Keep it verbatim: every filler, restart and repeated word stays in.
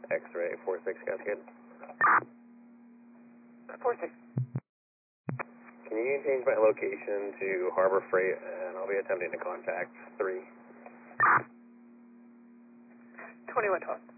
X-ray, four six, Cascade. four six. Can you change my location to Harbor Freight, and I'll be attempting to contact three. twenty-one twelve.